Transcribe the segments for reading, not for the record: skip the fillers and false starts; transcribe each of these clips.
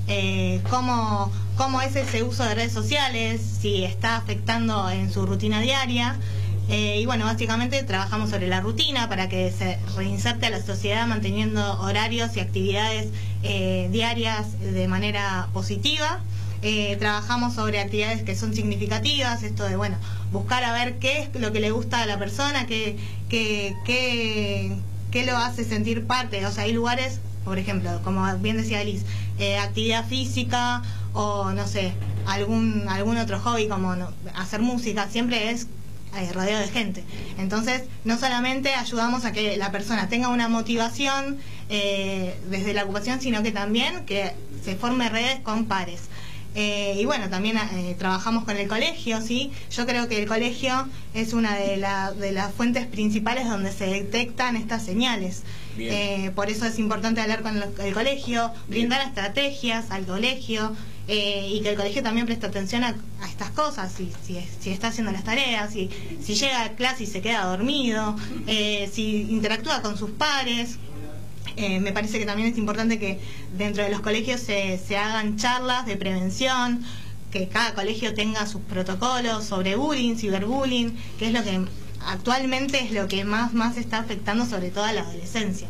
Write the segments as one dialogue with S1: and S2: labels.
S1: cómo es ese uso de redes sociales, si está afectando en su rutina diaria. Y bueno, básicamente trabajamos sobre la rutina para que se reinserte a la sociedad manteniendo horarios y actividades diarias de manera positiva. Trabajamos sobre actividades que son significativas, esto de, bueno, buscar a ver qué es lo que le gusta a la persona, qué lo hace sentir parte. O sea, hay lugares, por ejemplo, como bien decía Liz, actividad física o, no sé, algún otro hobby como hacer música, siempre es rodeado de gente. Entonces, no solamente ayudamos a que la persona tenga una motivación desde la ocupación, sino que también que se forme redes con pares. Y bueno, también trabajamos con el colegio, ¿sí? Yo creo que el colegio es una de las fuentes principales donde se detectan estas señales. Por eso es importante hablar con el colegio, brindar estrategias al colegio, y que el colegio también preste atención a estas cosas, si está haciendo las tareas, si llega a clase y se queda dormido, si interactúa con sus pares. Me parece que también es importante que dentro de los colegios se hagan charlas de prevención, que cada colegio tenga sus protocolos sobre bullying, ciberbullying, que es lo que actualmente es lo que más está afectando sobre todo a la adolescencia.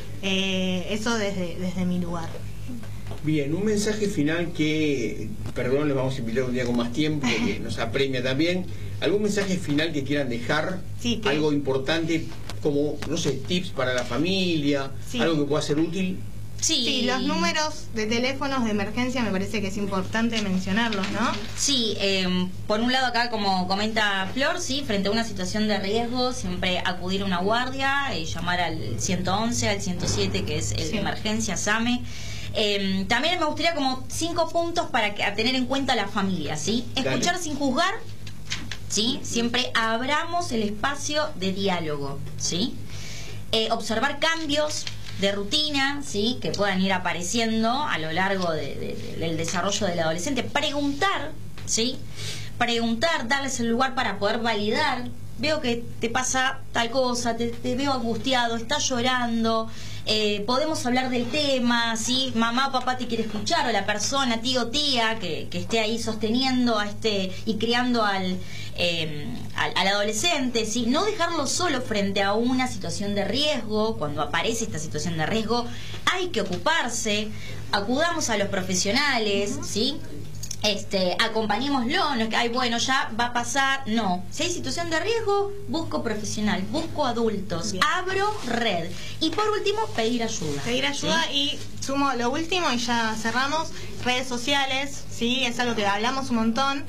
S1: Eso desde mi lugar.
S2: Bien, un mensaje final que, perdón, les vamos a invitar un día con más tiempo, que nos apremia también. ¿Algún mensaje final que quieran dejar?
S1: Sí,
S2: algo importante como, no sé, tips para la familia, sí, algo que pueda ser útil.
S1: Sí, los números de teléfonos de emergencia me parece que es importante mencionarlos, ¿no?
S3: Sí, por un lado acá, como comenta Flor, sí, frente a una situación de riesgo, siempre acudir a una guardia, llamar al 111, al 107, que es el de emergencia, SAME. También me gustaría como 5 puntos para a tener en cuenta a la familia, ¿sí? Escuchar Dale. Sin juzgar, ¿sí? Siempre abramos el espacio de diálogo, ¿sí? Observar cambios de rutina, ¿sí? Que puedan ir apareciendo a lo largo del desarrollo del adolescente. Preguntar, ¿sí? Preguntar, darles el lugar para poder validar. Veo que te pasa tal cosa, te veo angustiado, estás llorando, podemos hablar del tema, ¿sí? Mamá, papá te quiere escuchar, o la persona, tío, tía, que esté ahí sosteniendo a y criando al adolescente, ¿sí? No dejarlo solo frente a una situación de riesgo. Cuando aparece esta situación de riesgo hay que ocuparse, acudamos a los profesionales, ¿sí? Acompañémoslo, no es que, ay, bueno, ya va a pasar, no. Si hay situación de riesgo, busco profesional, busco adultos, Bien. Abro red. Y por último, pedir ayuda.
S1: Pedir ayuda, ¿sí? Y sumo lo último y ya cerramos, redes sociales, ¿sí? Es algo que hablamos un montón.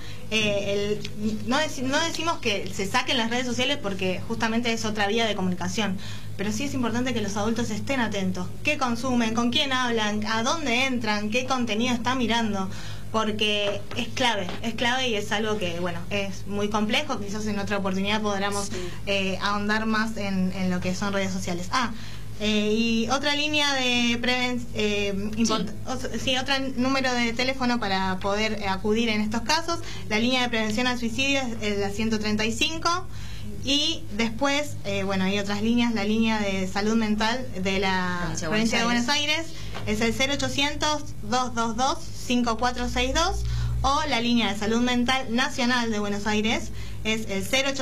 S1: No decimos que se saquen las redes sociales porque justamente es otra vía de comunicación. Pero sí es importante que los adultos estén atentos. ¿Qué consumen? ¿Con quién hablan? ¿A dónde entran? ¿Qué contenido están mirando? Porque es clave y es algo que, bueno, es muy complejo. Quizás en otra oportunidad podamos ahondar más en lo que son redes sociales. Y otra línea de otro número de teléfono para poder acudir en estos casos. La línea de prevención al suicidio es la 135. Y después, bueno, hay otras líneas. La línea de salud mental de la provincia de Buenos Aires es el 0800-222-5462, o la línea de salud mental nacional de Buenos Aires es el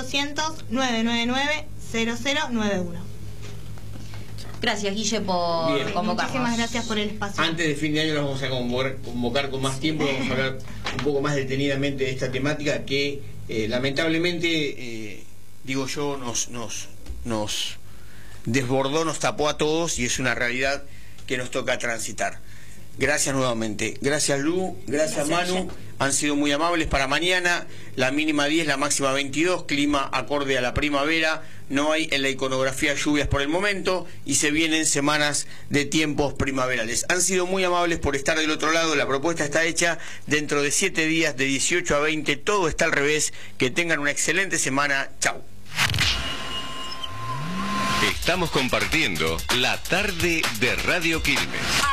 S1: 0800-999-0091.
S3: Gracias, Guille, por convocarnos.
S1: Muchísimas gracias por el espacio.
S2: Antes de fin de año nos vamos a convocar con más tiempo. Vamos a hablar un poco más detenidamente de esta temática que lamentablemente, digo yo, nos desbordó, nos tapó a todos, y es una realidad que nos toca transitar. Gracias nuevamente. Gracias, Lu. Gracias, Manu. Han sido muy amables. Para mañana, la mínima 10, la máxima 22. Clima acorde a la primavera. No hay en la iconografía lluvias por el momento y se vienen semanas de tiempos primaverales. Han sido muy amables por estar del otro lado. La propuesta está hecha. Dentro de 7 días, de 18 a 20, todo está al revés. Que tengan una excelente semana. Chau.
S4: Estamos compartiendo la tarde de Radio Quilmes.